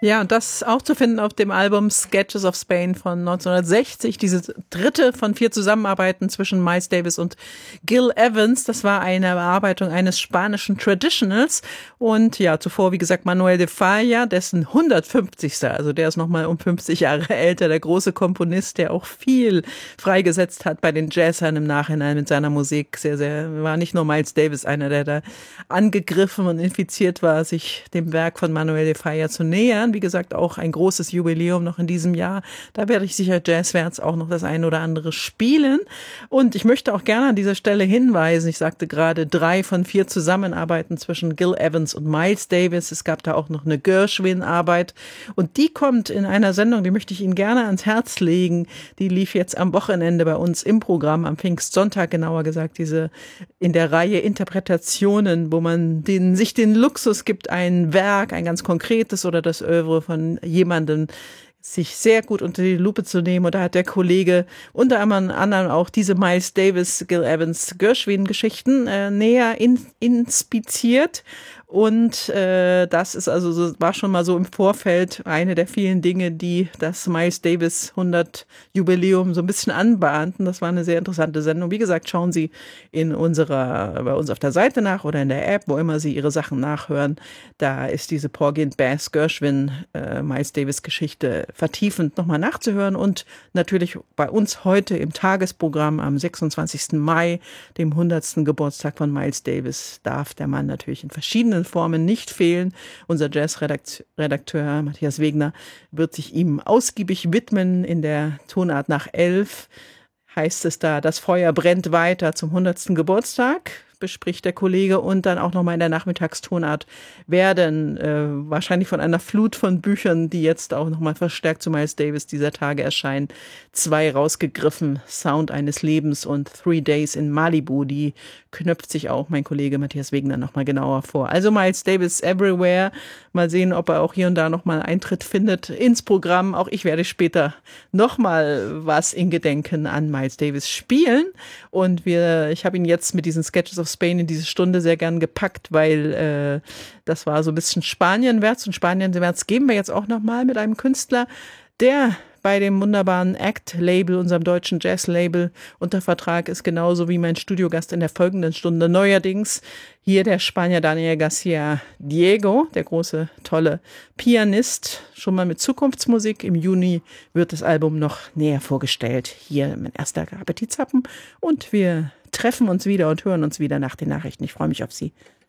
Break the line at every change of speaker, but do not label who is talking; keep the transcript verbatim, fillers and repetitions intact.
Ja, und das auch zu finden auf dem Album Sketches of Spain von neunzehnhundertsechzig. Diese dritte von vier Zusammenarbeiten zwischen Miles Davis und Gil Evans. Das war eine Bearbeitung eines spanischen Traditionals. Und ja, zuvor, wie gesagt, Manuel de Falla, dessen hundertfünfzigste. Also der ist nochmal um fünfzig Jahre älter. Der große Komponist, der auch viel freigesetzt hat bei den Jazzern im Nachhinein mit seiner Musik. Sehr, sehr, war nicht nur Miles Davis einer, der da angegriffen und infiziert war, sich dem Werk von Manuel de Falla zu nähern. Wie gesagt, auch ein großes Jubiläum noch in diesem Jahr. Da werde ich sicher Jazzwärts auch noch das ein oder andere spielen. Und ich möchte auch gerne an dieser Stelle hinweisen, ich sagte gerade drei von vier Zusammenarbeiten zwischen Gil Evans und Miles Davis. Es gab da auch noch eine Gershwin-Arbeit. Und die kommt in einer Sendung, die möchte ich Ihnen gerne ans Herz legen. Die lief jetzt am Wochenende bei uns im Programm, am Pfingstsonntag genauer gesagt, diese in der Reihe Interpretationen, wo man den, sich den Luxus gibt, ein Werk, ein ganz konkretes oder das Oeuvre von jemandem sich sehr gut unter die Lupe zu nehmen. Und da hat der Kollege unter anderem auch diese Miles Davis, Gil Evans, Gershwin-Geschichten äh, näher in, inspiziert. Und äh, das ist also so, war schon mal so im Vorfeld eine der vielen Dinge, die das Miles Davis hundert Jubiläum so ein bisschen anbahnten. Das war eine sehr interessante Sendung. Wie gesagt, schauen Sie in unserer, bei uns auf der Seite nach oder in der App, wo immer Sie Ihre Sachen nachhören. Da ist diese Porgy and Bess Gershwin äh, Miles Davis Geschichte vertiefend nochmal nachzuhören. Und natürlich bei uns heute im Tagesprogramm am sechsundzwanzigsten Mai, dem hundertsten Geburtstag von Miles Davis, darf der Mann natürlich in verschiedenen Formen nicht fehlen. Unser Jazzredakteur Matthias Wegner wird sich ihm ausgiebig widmen. In der Tonart nach elf heißt es da, das Feuer brennt weiter zum hundertsten Geburtstag, bespricht der Kollege, und dann auch nochmal in der Nachmittagstonart werden äh, wahrscheinlich von einer Flut von Büchern, die jetzt auch nochmal verstärkt zu Miles Davis dieser Tage erscheinen, zwei rausgegriffen, Sound eines Lebens und Three Days in Malibu, die knöpft sich auch mein Kollege Matthias Wegner nochmal genauer vor. Also Miles Davis everywhere, mal sehen, ob er auch hier und da nochmal Eintritt findet ins Programm. Auch ich werde später nochmal was in Gedenken an Miles Davis spielen, und wir, ich habe ihn jetzt mit diesen Sketches of Spain in diese Stunde sehr gern gepackt, weil äh, das war so ein bisschen Spanienwärts, und Spanienwärts geben wir jetzt auch nochmal mit einem Künstler, der bei dem wunderbaren Act-Label, unserem deutschen Jazz-Label, unter Vertrag ist, genauso wie mein Studiogast in der folgenden Stunde. Neuerdings hier der Spanier Daniel Garcia Diego, der große, tolle Pianist, schon mal mit Zukunftsmusik. Im Juni wird das Album noch näher vorgestellt. Hier mein erster Appetitzappen, und wir treffen uns wieder und hören uns wieder nach den Nachrichten. Ich freue mich auf Sie.